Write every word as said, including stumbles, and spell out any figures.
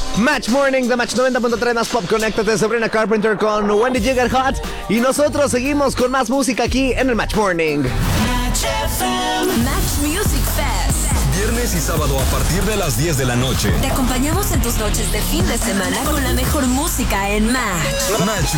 Match Morning de Match noventa punto tres más Pop. Conéctate, Sabrina Carpenter con When Did You Get Hot. Y nosotros seguimos con más música aquí en el Match Morning. Match F M. Match Music Fest. Viernes y sábado a partir de las diez de la noche. Te acompañamos en tus noches de fin de semana con la mejor música en Match. Match